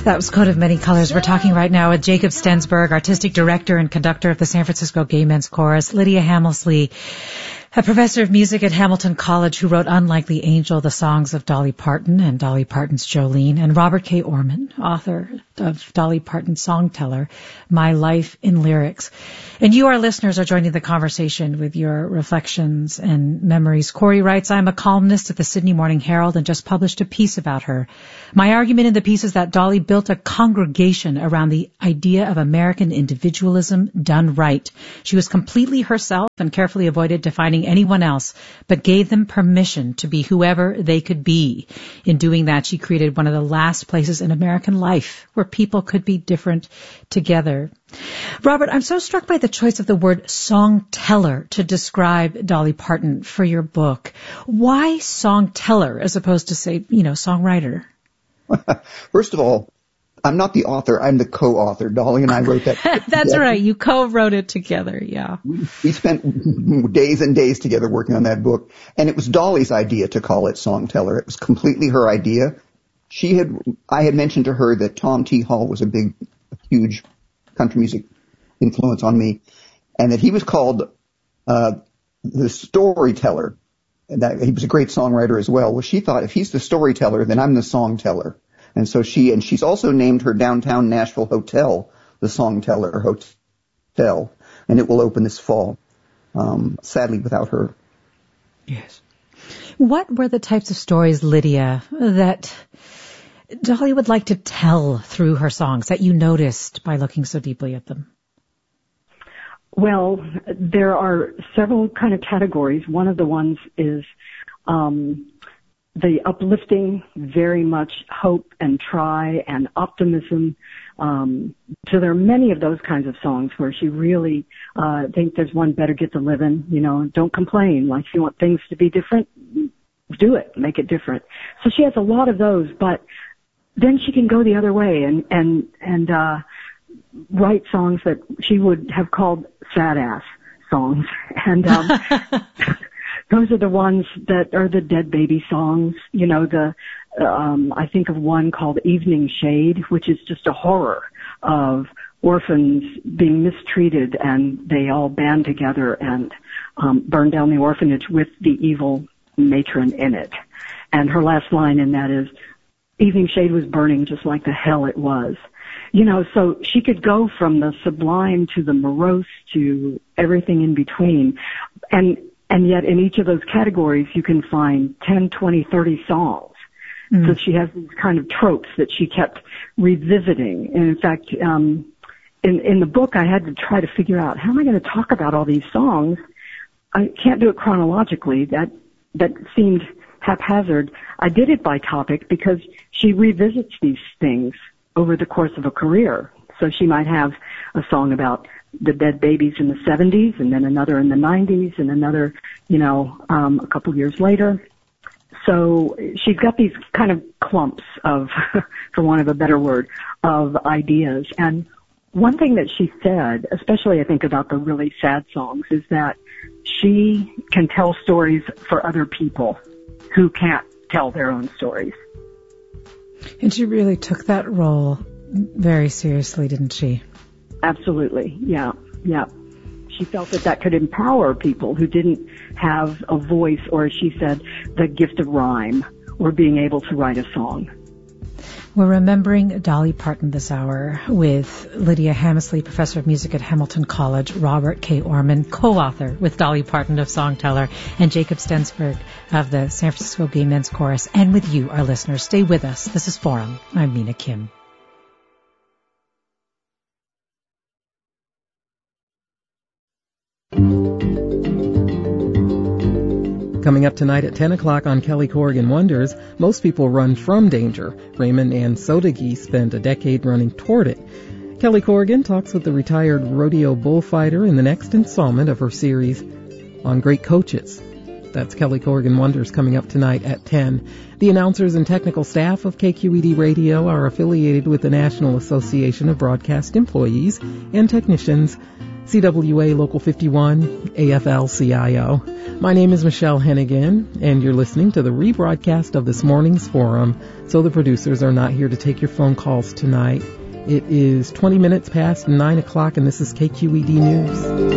That was Coat of Many Colors. We're talking right now with Jacob Stensberg, artistic director and conductor of the San Francisco Gay Men's Chorus, Lydia Hammersley, a professor of music at Hamilton College who wrote Unlikely Angel, the songs of Dolly Parton and Dolly Parton's Jolene, and Robert K. Orman, author of Dolly Parton's Songteller, My Life in Lyrics. And you, our listeners, are joining the conversation with your reflections and memories. Corey writes, I'm a columnist at the Sydney Morning Herald and just published a piece about her. My argument in the piece is that Dolly built a congregation around the idea of American individualism done right. She was completely herself and carefully avoided defining anyone else, but gave them permission to be whoever they could be. In doing that, she created one of the last places in American life where people could be different together. Robert, I'm so struck by the choice of the word songteller to describe Dolly Parton for your book. Why songteller as opposed to, say, songwriter? First of all, I'm not the author. I'm the co-author. Dolly and I wrote that. That's together. Right. You co-wrote it together. Yeah. We spent days and days together working on that book. And it was Dolly's idea to call it Songteller. It was completely her idea. I had mentioned to her that Tom T. Hall was a huge country music influence on me, and that he was called the storyteller, and that he was a great songwriter as well. Well, she thought if he's the storyteller, then I'm the songteller. And so she's also named her downtown Nashville hotel the Songteller Hotel, and it will open this fall, sadly without her. Yes. What were the types of stories, Lydia, that Dolly would like to tell through her songs that you noticed by looking so deeply at them? Well, there are several kind of categories. One of the ones is the uplifting, very much hope and try and optimism. So there are many of those kinds of songs where she really think there's one better get to living, don't complain. Like, if you want things to be different, do it, make it different. So she has a lot of those, but then she can go the other way and write songs that she would have called sad ass songs. And those are the ones that are the dead baby songs. I think of one called Evening Shade, which is just a horror of orphans being mistreated, and they all band together and burn down the orphanage with the evil matron in it. And her last line in that is, Evening Shade was burning just like the hell it was. So she could go from the sublime to the morose to everything in between. And yet in each of those categories you can find 10, 20, 30 songs. Mm. So she has these kind of tropes that she kept revisiting. And in fact, in the book I had to try to figure out, how am I going to talk about all these songs? I can't do it chronologically. That seemed haphazard. I did it by topic because she revisits these things over the course of a career. So she might have a song about the dead babies in the 70s, and then another in the 90s, and another, a couple years later. So she's got these kind of clumps of, for want of a better word, of ideas. And one thing that she said, especially I think about the really sad songs, is that she can tell stories for other people who can't tell their own stories. And she really took that role very seriously, didn't she? Absolutely, yeah. She felt that could empower people who didn't have a voice, or as she said, the gift of rhyme, or being able to write a song. We're remembering Dolly Parton this hour with Lydia Hammersley, professor of music at Hamilton College, Robert K. Orman, co-author with Dolly Parton of Songteller, and Jacob Stensberg of the San Francisco Gay Men's Chorus, and with you, our listeners. Stay with us. This is Forum. I'm Mina Kim. Coming up tonight at 10 o'clock on Kelly Corrigan Wonders, most people run from danger. Raymond Ann Sodagi spent a decade running toward it. Kelly Corrigan talks with the retired rodeo bullfighter in the next installment of her series on great coaches. That's Kelly Corrigan Wonders coming up tonight at 10. The announcers and technical staff of KQED Radio are affiliated with the National Association of Broadcast Employees and Technicians. CWA Local 51, AFL-CIO. My name is Michelle Hennigan, and you're listening to the rebroadcast of this morning's forum, so the producers are not here to take your phone calls tonight. It is 20 minutes past 9 o'clock, and this is KQED News.